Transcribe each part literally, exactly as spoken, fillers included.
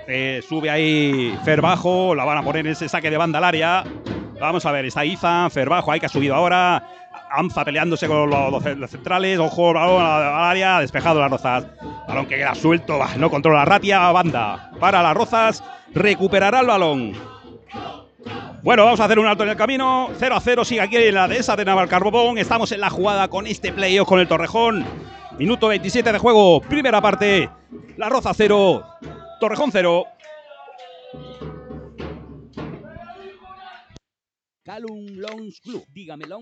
Eh, sube ahí Ferbajo, la van a poner en ese saque de banda al área. Vamos a ver, está Izan, Ferbajo ahí que ha subido ahora. Anza peleándose con los, los, los centrales. Ojo, balón al área, despejado las Rozas. Balón que queda suelto, bah, no controla Ratia, banda para las Rozas. Recuperará el balón. Bueno, vamos a hacer un alto en el camino. cero a cero sigue aquí en la dehesa de Navalcarbón. Estamos en la jugada con este playoff con el Torrejón. Minuto veintisiete de juego, primera parte. La Roza cero, Torrejón cero. Calum Lounge Club, dígamelo.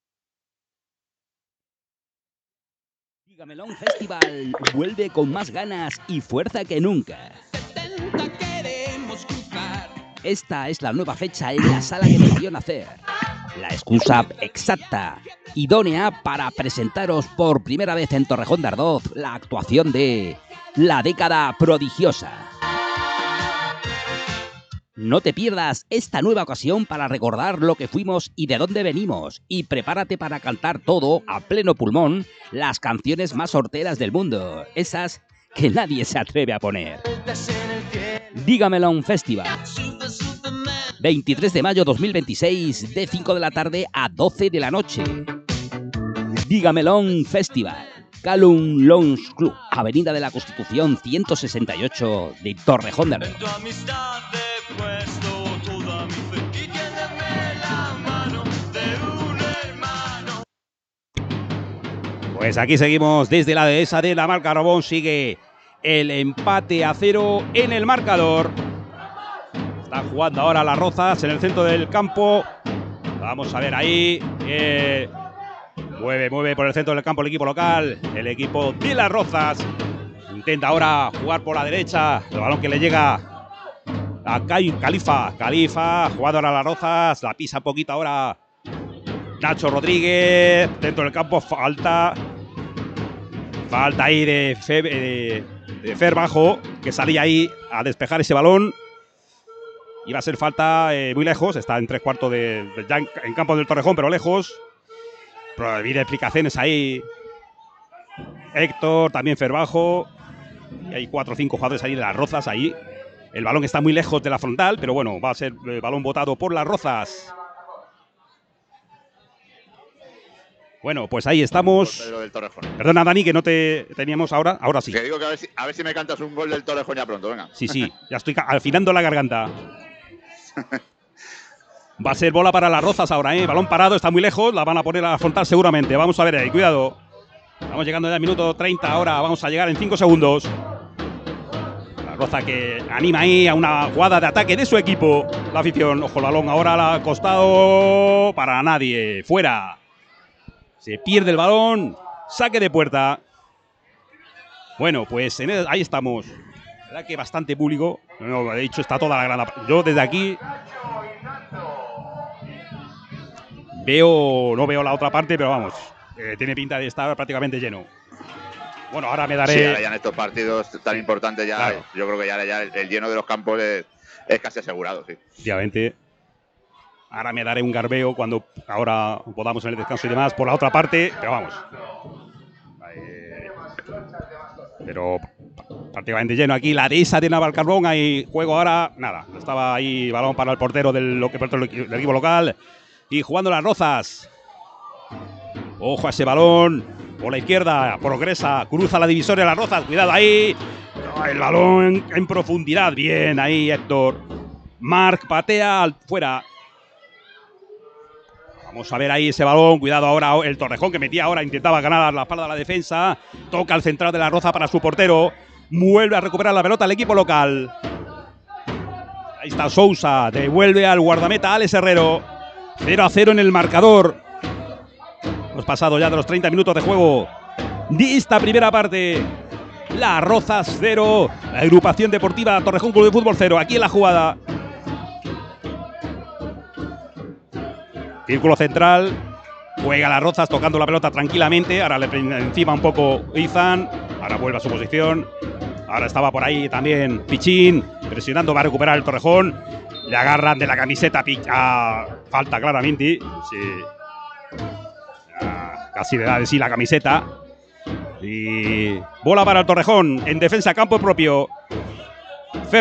Dígamelo Festival vuelve con más ganas y fuerza que nunca. Esta es la nueva fecha en la sala que me vio nacer. La excusa exacta, idónea para presentaros por primera vez en Torrejón de Ardoz la actuación de La Década Prodigiosa. No te pierdas esta nueva ocasión para recordar lo que fuimos y de dónde venimos, y prepárate para cantar todo a pleno pulmón las canciones más horteras del mundo, esas que nadie se atreve a poner. Dígamelo un festival. veintitrés de mayo dos mil veintiséis, de cinco de la tarde a doce de la noche. Dígamelo un festival. Calum Lounge Club, Avenida de la Constitución ciento sesenta y ocho de Torrejón de Ardoz. Pues aquí seguimos desde la dehesa de Navalcarbón. Sigue el empate a cero en el marcador. Están jugando ahora las Rozas en el centro del campo. Vamos a ver ahí. Eh, mueve, mueve por el centro del campo el equipo local. El equipo de las Rozas. Intenta ahora jugar por la derecha. El balón que le llega a Califa. Califa, jugando ahora las Rozas. La pisa un poquito ahora Nacho Rodríguez. Dentro del campo falta. Falta ahí de, Fe, de, de Ferbajo, que salía ahí a despejar ese balón. Iba a ser falta eh, muy lejos. Está en tres cuartos de, de ya en, en campo del Torrejón, pero lejos. Prohibir explicaciones ahí. Héctor, también Ferbajo. Y hay cuatro o cinco jugadores ahí de las Rozas ahí. El balón está muy lejos de la frontal, pero bueno, va a ser el balón botado por las Rozas. Bueno, pues ahí estamos. Pedro del Torrejón. Perdona, Dani, que no te teníamos ahora. Ahora sí. Que digo que a ver, si, a ver si me cantas un gol del Torrejón ya pronto, venga. Sí, sí, ya estoy afinando la garganta. Va a ser bola para las Rozas ahora, ¿eh? Balón parado, está muy lejos, la van a poner a la frontal seguramente. Vamos a ver ahí, cuidado. Estamos llegando ya al minuto treinta, ahora vamos a llegar en cinco segundos. La Roza que anima ahí a una jugada de ataque de su equipo. La afición, ojo, el balón ahora al costado, para nadie, fuera. Se pierde el balón, saque de puerta. Bueno, pues en el, ahí estamos. La verdad que bastante público. No, de hecho, está toda la grada. Yo desde aquí veo, no veo la otra parte, pero vamos, eh, tiene pinta de estar prácticamente lleno. Bueno, ahora me daré. Sí, ahora ya en estos partidos tan importantes, ya, claro. Yo creo que ya, ya el, el lleno de los campos es, es casi asegurado, sí. Obviamente. Ahora me daré un garbeo cuando ahora podamos en el descanso y demás por la otra parte, pero vamos. Eh, pero prácticamente lleno aquí la dehesa de Navalcarbón. Hay juego ahora, nada. Estaba ahí balón para el portero del, del equipo local. Y jugando las Rozas. Ojo a ese balón. Por la izquierda, progresa, cruza la divisoria de las Rozas. Cuidado ahí. El balón en, en profundidad. Bien ahí, Héctor. Marc patea al, fuera. Vamos a ver ahí ese balón. Cuidado ahora el Torrejón que metía ahora. Intentaba ganar la espalda de la defensa. Toca al central de la Roza para su portero. Vuelve a recuperar la pelota el equipo local. Ahí está Sousa. Devuelve al guardameta Alex Herrero. cero a cero en el marcador. Hemos pasado ya de los treinta minutos de juego de esta primera parte. Las Rozas cero. La agrupación deportiva Torrejón Club de Fútbol cero. Aquí en la jugada. Círculo central, juega las Rozas tocando la pelota tranquilamente. Ahora le prende encima un poco Izan. Ahora vuelve a su posición. Ahora estaba por ahí también Pichín, presionando, va a recuperar el Torrejón. Le agarran de la camiseta a falta claramente. Sí. Ah, casi le da de sí la camiseta. Y bola para el Torrejón en defensa campo propio.